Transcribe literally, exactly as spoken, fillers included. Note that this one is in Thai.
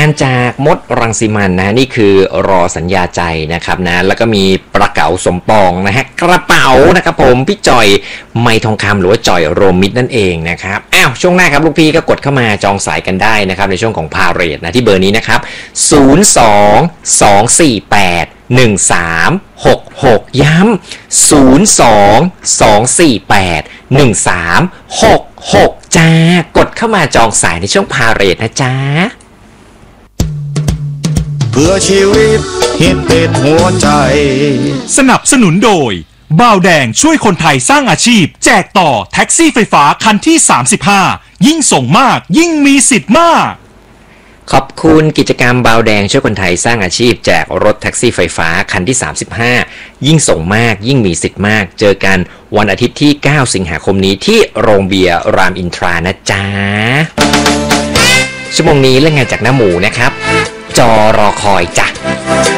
จากมดรังสิมันนะนี่คือรอสัญญาใจนะครับนะแล้วก็มีปลาเก๋าสมปองนะฮะกระเป๋านะครับผมพี่จอยไมทองคำหรือว่าจอยโรมิตรนั่นเองนะครับอ้าวช่วงหน้าครับลูกพี่ก็กดเข้ามาจองสายกันได้นะครับในช่วงของพาเรดนะที่เบอร์นี้นะครับศูนย์ สอง สอง สี่ แปด หนึ่ง สาม หก หกย้ำศูนย์ สอง สอง สี่ แปด หนึ่ง สาม หก หกจ้ากดเข้ามาจองสายในช่วงพาเรดนะจ๊ะเพื่อชีวิตฮิตติดหัวใจสนับสนุนโดยบ่าวแดงช่วยคนไทยสร้างอาชีพแจกต่อแท็กซี่ไฟฟ้าคันที่สามสิบห้ายิ่งส่งมากยิ่งมีสิทธิ์มากขอบคุณกิจกรรมบ่าวแดงช่วยคนไทยสร้างอาชีพแจกรถแท็กซี่ไฟฟ้าคันที่สามสิบห้ายิ่งส่งมากยิ่งมีสิทธิ์มากเจอกันวันอาทิตย์ที่เก้าสิงหาคมนี้ที่โรงเบียร์รามอินทรานะจ๊ะชั่วโมงนี้เรื่องงานจากน้าหมูนะครับจอรอคอยจ้ะ